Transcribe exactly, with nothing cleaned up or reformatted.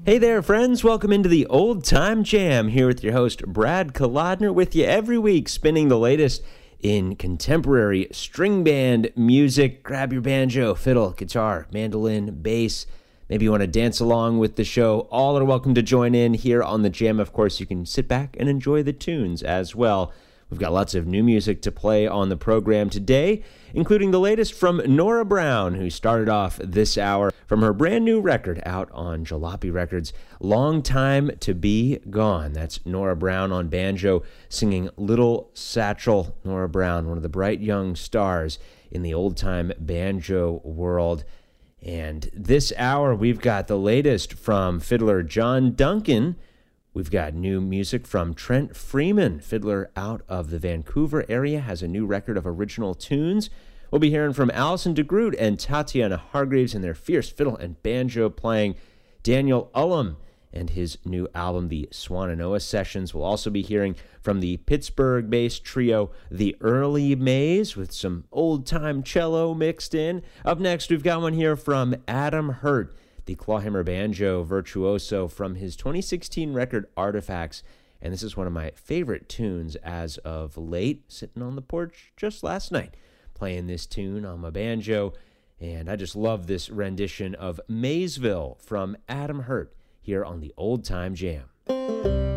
Hey there, friends. Welcome into the Old Time Jam here with your host, Brad Kolodner, with you every week, spinning the latest in contemporary string band music. Grab your banjo, fiddle, guitar, mandolin, bass. Maybe you want to dance along with the show. All are welcome to join in here on the Jam. Of course, you can sit back and enjoy the tunes as well. We've got lots of new music to play on the program today, including the latest from Nora Brown, who started off this hour from her brand new record out on Jalopy Records, Long Time to Be Gone. That's Nora Brown on banjo singing Little Satchel. Nora Brown, one of the bright young stars in the old-time banjo world. And this hour, we've got the latest from fiddler John Duncan. We've got new music from Trent Freeman, fiddler out of the Vancouver area, has a new record of original tunes. We'll be hearing from Alison DeGroot and Tatiana Hargreaves and their fierce fiddle and banjo playing. Daniel Ullum and his new album, the Swannanoa Sessions. We'll also be hearing from the Pittsburgh-based trio, The Early Mays, with some old-time cello mixed in. Up next, we've got one here from Adam Hurt, the clawhammer banjo virtuoso from his twenty sixteen record Artifacts. And this is one of my favorite tunes as of late, sitting on the porch just last night, playing this tune on my banjo. And I just love this rendition of Maysville from Adam Hurt here on the Old Time Jam.